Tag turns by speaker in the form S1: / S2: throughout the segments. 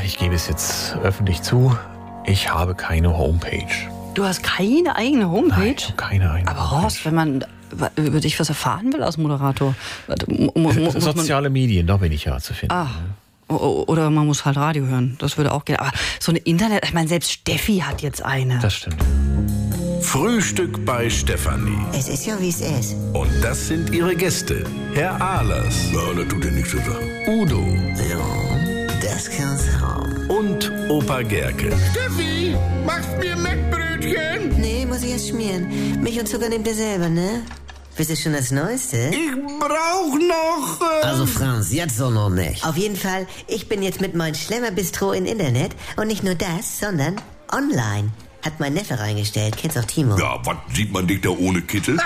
S1: ich gebe es jetzt öffentlich zu, ich habe keine Homepage.
S2: Du hast keine eigene Homepage?
S1: Nein, ich habe keine eigene
S2: Aber Horst, wenn man über dich was erfahren will als Moderator,
S1: soziale Medien, da bin ich ja zu finden.
S2: Oder man muss halt Radio hören, das würde auch gehen. Aber so eine Internet, ich meine, selbst Steffi hat jetzt eine.
S1: Das stimmt.
S3: Frühstück bei Stefanie.
S4: Es ist ja, wie es ist.
S3: Und das sind ihre Gäste. Herr Ahlers. Ja, das tut ja nichts zu sagen. Udo.
S4: Ja, das kann's haben.
S3: Und Opa Gerke.
S5: Steffi, machst mir Mettbrötchen?
S4: Nee, muss ich erst schmieren. Milch und Zucker nehmt ihr selber, ne? Wisst ihr schon das Neueste?
S5: Ich brauch noch...
S6: Also Franz, jetzt doch noch nicht.
S4: Auf jeden Fall, ich bin jetzt mit meinem Schlemmerbistro im Internet. Und nicht nur das, sondern online. Hat mein Neffe reingestellt. Kennst auch Timo?
S3: Ja, was sieht man dich da ohne Kittel?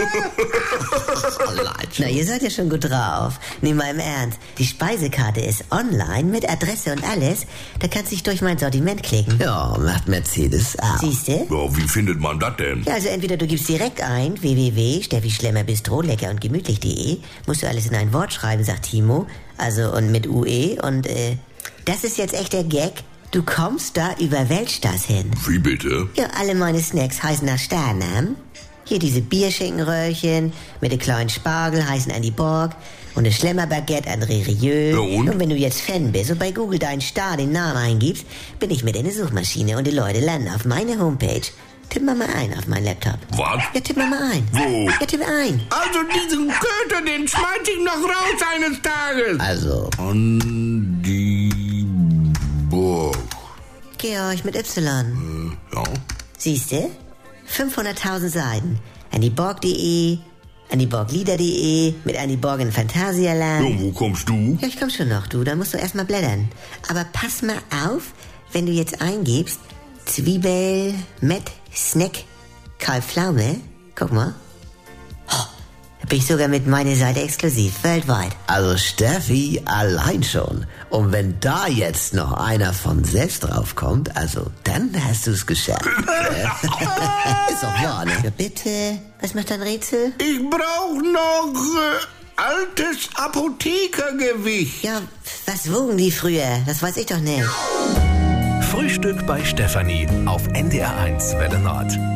S4: Na, ihr seid ja schon gut drauf. Nee, mal im Ernst. Die Speisekarte ist online mit Adresse und alles. Da kannst du dich durch mein Sortiment klicken.
S6: Ja, macht Mercedes auch.
S4: Siehste?
S3: Ja, wie findet man das denn?
S4: Ja, also entweder du gibst direkt ein www.steffischlemmerbistro lecker und gemütlich.de. Musst du alles in ein Wort schreiben, sagt Timo. Also und mit UE und das ist jetzt echt der Gag. Du kommst da über Weltstars hin.
S3: Wie bitte?
S4: Ja, alle meine Snacks heißen nach Sternnamen. Hier diese Bierschinkenröllchen mit den kleinen Spargel heißen Andy Borg und das Schlemmerbaguette André Rieu.
S3: Ja, und?
S4: Wenn du jetzt Fan bist und bei Google deinen Star den Namen eingibst, bin ich mit in der Suchmaschine und die Leute landen auf meine Homepage. Tipp mal ein auf meinen Laptop.
S3: Was?
S4: Ja, tipp mal ein.
S3: Wo?
S4: Ja, tipp ein.
S5: Also diesen Köter, den schmeiß ich noch raus eines Tages.
S6: Also,
S3: Andi Borg.
S4: Georg mit Y.
S3: Ja.
S4: Siehste? 500.000 Seiten. andyborg.de, andyborglieder.de, mit Andy Borg in Phantasialand.
S3: Ja, wo kommst du?
S4: Ja, ich komm schon noch, du. Da musst du erst mal blättern. Aber pass mal auf, wenn du jetzt eingibst, Zwiebel, Met, Snack, Karl Pflaume. Guck mal. Da bin ich sogar mit meiner Seite exklusiv, weltweit.
S6: also Steffi allein schon. Und wenn da jetzt noch einer von selbst draufkommt, also dann hast du's geschafft. Ist doch wahr, ne?
S4: Ja, bitte. Was macht dein Rätsel?
S5: Ich brauch noch altes Apothekergewicht.
S4: Ja, was wogen die früher? Das weiß ich doch nicht.
S3: Frühstück bei Stefanie auf NDR1 Welle Nord.